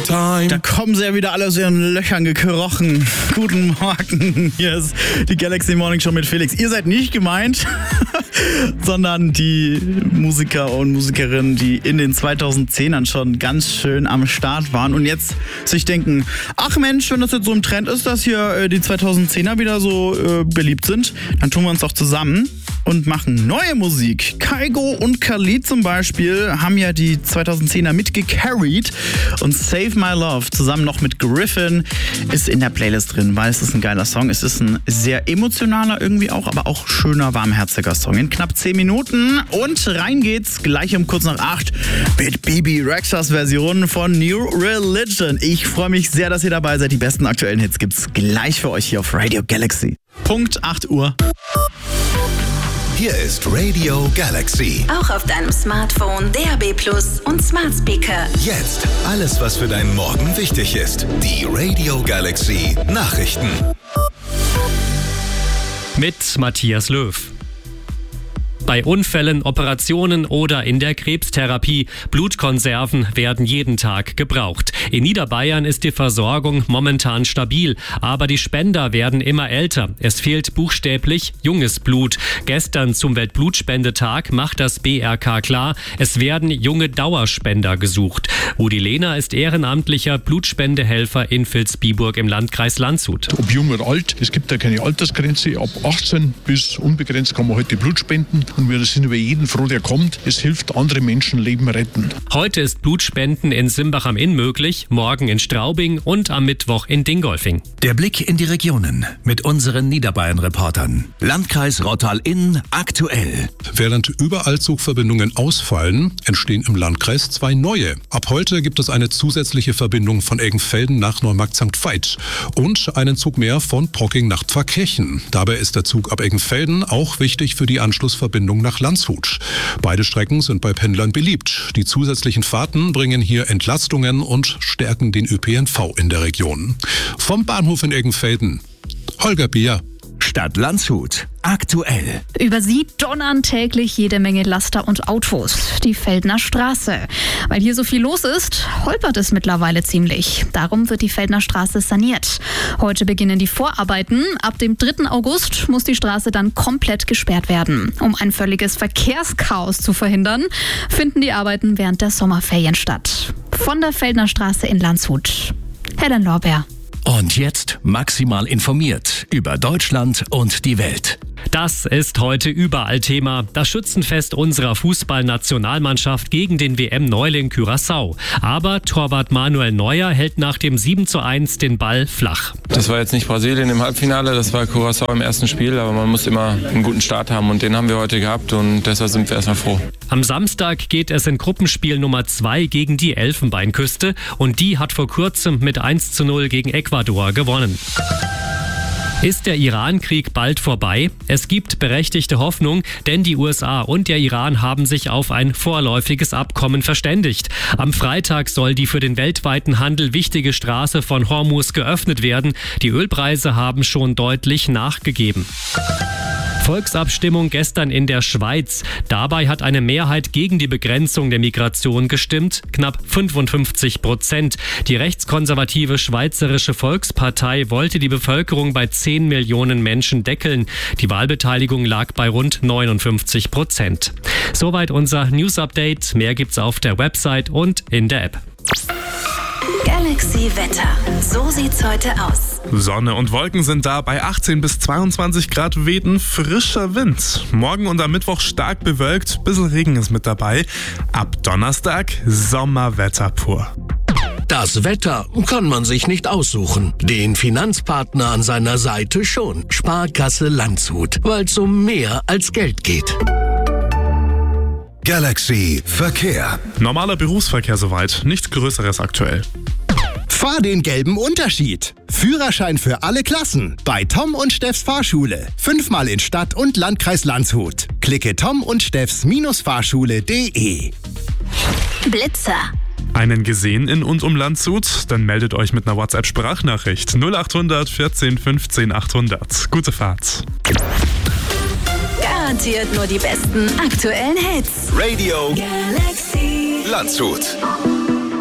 time. Da kommen sie ja wieder alle aus ihren Löchern gekrochen. Guten Morgen, hier ist die Galaxy Morning Show mit Felix. Ihr seid nicht gemeint, sondern die Musiker und Musikerinnen, die in den 2010ern schon ganz schön am Start waren und jetzt sich denken, ach Mensch, wenn das jetzt so im Trend ist, dass hier die 2010er wieder so beliebt sind, dann tun wir uns doch zusammen und machen neue Musik. Kygo und Khalid zum Beispiel haben ja die 2010er mitgecarried und Save My Love zusammen noch mit Griffin ist in der Playlist drin, weil es ist ein geiler Song. Es ist ein sehr emotionaler irgendwie auch, aber auch schöner, warmherziger Song. In knapp 10 Minuten und rein geht's gleich um kurz nach 8 mit Bibi Rexhas Version von New Religion. Ich freue mich sehr, dass ihr dabei seid. Die besten aktuellen Hits gibt's gleich für euch hier auf Radio Galaxy. Punkt 8 Uhr. Hier ist Radio Galaxy. Auch auf deinem Smartphone, DAB+ und Smart Speaker. Jetzt alles, was für deinen Morgen wichtig ist. Die Radio Galaxy Nachrichten. Mit Matthias Löw. Bei Unfällen, Operationen oder in der Krebstherapie, Blutkonserven werden jeden Tag gebraucht. In Niederbayern ist die Versorgung momentan stabil, aber die Spender werden immer älter. Es fehlt buchstäblich junges Blut. Gestern zum Weltblutspendetag macht das BRK klar, es werden junge Dauerspender gesucht. Rudi Lehner ist ehrenamtlicher Blutspendehelfer in Vilsbiburg im Landkreis Landshut. Ob jung oder alt, es gibt ja keine Altersgrenze. Ab 18 bis unbegrenzt kann man heute Blut spenden. Und wir sind über jeden froh, der kommt. Es hilft, andere Menschenleben retten. Heute ist Blutspenden in Simbach am Inn möglich, morgen in Straubing und am Mittwoch in Dingolfing. Der Blick in die Regionen mit unseren Niederbayern-Reportern. Landkreis Rottal-Inn aktuell. Während überall Zugverbindungen ausfallen, entstehen im Landkreis 2 neue. Ab heute gibt es eine zusätzliche Verbindung von Eggenfelden nach Neumarkt-St. Veit und einen Zug mehr von Procking nach Pfarrkirchen. Dabei ist der Zug ab Eggenfelden auch wichtig für die Anschlussverbindung nach Landshut. Beide Strecken sind bei Pendlern beliebt. Die zusätzlichen Fahrten bringen hier Entlastungen und stärken den ÖPNV in der Region. Vom Bahnhof in Eggenfelden, Holger Bier. Stadt Landshut aktuell. Über sie donnern täglich jede Menge Laster und Autos. Die Feldner Straße. Weil hier so viel los ist, holpert es mittlerweile ziemlich. Darum wird die Feldner Straße saniert. Heute beginnen die Vorarbeiten. Ab dem 3. August muss die Straße dann komplett gesperrt werden. Um ein völliges Verkehrschaos zu verhindern, finden die Arbeiten während der Sommerferien statt. Von der Feldner Straße in Landshut. Helen Lorbeer. Und jetzt maximal informiert über Deutschland und die Welt. Das ist heute überall Thema. Das Schützenfest unserer Fußballnationalmannschaft gegen den WM-Neuling Curaçao. Aber Torwart Manuel Neuer hält nach dem 7:1 den Ball flach. Das war jetzt nicht Brasilien im Halbfinale, das war Curaçao im ersten Spiel. Aber man muss immer einen guten Start haben und den haben wir heute gehabt und deshalb sind wir erstmal froh. Am Samstag geht es in Gruppenspiel Nummer 2 gegen die Elfenbeinküste und die hat vor kurzem mit 1:0 gegen Ecuador gewonnen. Ist der Iran-Krieg bald vorbei? Es gibt berechtigte Hoffnung, denn die USA und der Iran haben sich auf ein vorläufiges Abkommen verständigt. Am Freitag soll die für den weltweiten Handel wichtige Straße von Hormuz geöffnet werden. Die Ölpreise haben schon deutlich nachgegeben. Volksabstimmung gestern in der Schweiz. Dabei hat eine Mehrheit gegen die Begrenzung der Migration gestimmt, knapp 55%. Die rechtskonservative Schweizerische Volkspartei wollte die Bevölkerung bei 10 Millionen Menschen deckeln. Die Wahlbeteiligung lag bei rund 59%. Soweit unser News-Update. Mehr gibt's auf der Website und in der App. Galaxy Wetter. So sieht's heute aus. Sonne und Wolken sind da, bei 18 bis 22 Grad weht ein frischer Wind. Morgen und am Mittwoch stark bewölkt, bisschen Regen ist mit dabei. Ab Donnerstag Sommerwetter pur. Das Wetter kann man sich nicht aussuchen. Den Finanzpartner an seiner Seite schon. Sparkasse Landshut, weil es um mehr als Geld geht. Galaxy Verkehr. Normaler Berufsverkehr soweit, nichts Größeres aktuell. Fahr den gelben Unterschied. Führerschein für alle Klassen bei Tom und Steffs Fahrschule. 5-mal in Stadt und Landkreis Landshut. Klicke Tom und Steffs-Fahrschule.de. Blitzer. Einen gesehen in und um Landshut? Dann meldet euch mit einer WhatsApp-Sprachnachricht 0800 14 15 800. Gute Fahrt. Garantiert nur die besten aktuellen Hits. Radio Galaxy Landshut.